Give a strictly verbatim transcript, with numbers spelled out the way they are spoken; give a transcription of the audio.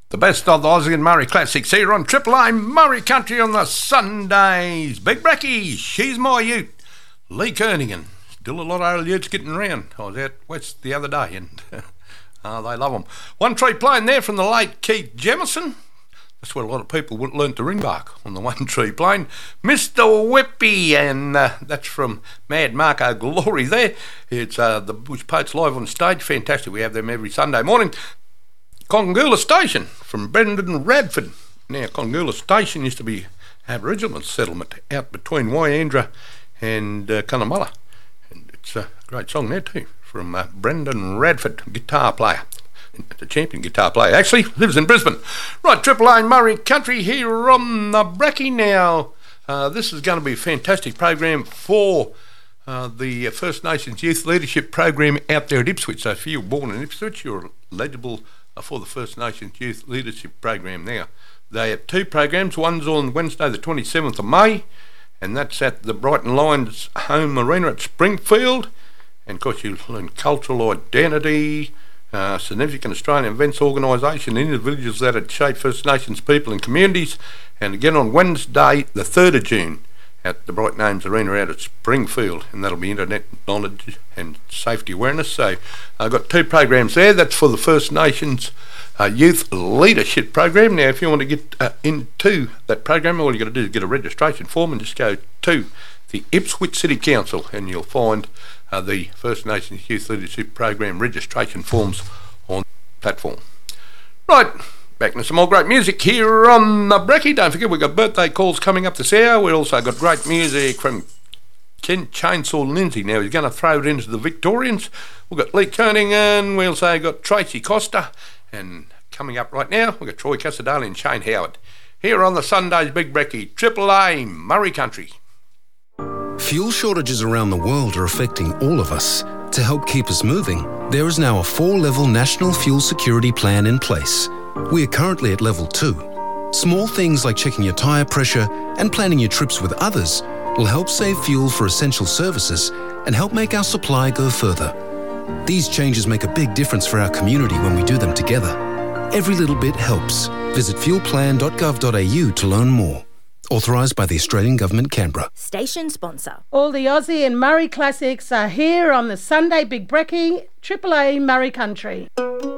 The best of the Aussie and Murray classics here on Triple A Murray Country on the Sundays. Big Brekkie, she's my ute. Lee Kernaghan, still a lot of old utes getting around. I was out west the other day and uh, they love them. One tree playing there from the late Keith Jemison. That's where a lot of people learnt to ringbark, on the one tree playing. Mister Whippy, and uh, that's from Mad Marco Glory there. It's uh, the Bush Poets live on stage. Fantastic. We have them every Sunday morning. Congoola Station from Brendan Radford. Now, Congoola Station used to be Aboriginal settlement out between Wyandra and uh, Cunnamulla. And it's a great song there too, from uh, Brendan Radford, guitar player. The champion guitar player, actually, lives in Brisbane. Right, Triple A Murray Country here on the Brekkie now. Uh, this is going to be a fantastic program for uh, the First Nations Youth Leadership Program out there at Ipswich. So if you're born in Ipswich, you're eligible for the First Nations Youth Leadership Program. Now, they have two programs. One's on Wednesday the twenty-seventh of May, and that's at the Brighton Lions home arena at Springfield. And of course, you'll learn cultural identity, uh, significant Australian events organisation, individuals that had shaped First Nations people and communities. And again on Wednesday the third of June at the Brighton Homes Arena out at Springfield, and that'll be internet knowledge and safety awareness. So I've got two programs there. That's for the First Nations uh, Youth Leadership Program. Now, if you want to get uh, into that program, all you got to do is get a registration form and just go to the Ipswich City Council, and you'll find uh, the First Nations Youth Leadership Program registration forms on the platform. Right. Back to some more great music here on the Brekkie. Don't forget, we've got birthday calls coming up this hour. We've also got great music from Ken Chainsaw Lindsay. Now, he's going to throw it into the Victorians. We've got Lee Kernaghan. We also got Tracy Costa. And coming up right now, we've got Troy Casadale and Shane Howard. Here on the Sunday's Big Brekkie, Triple A Murray Country. Fuel shortages around the world are affecting all of us. To help keep us moving, there is now a four-level national fuel security plan in place. We are currently at level two. Small things like checking your tyre pressure and planning your trips with others will help save fuel for essential services and help make our supply go further. These changes make a big difference for our community when we do them together. Every little bit helps. Visit fuel plan dot gov dot a u to learn more. Authorised by the Australian Government, Canberra. Station sponsor. All the Aussie and Murray classics are here on the Sunday Big Brekkie, Triple A Murray Country.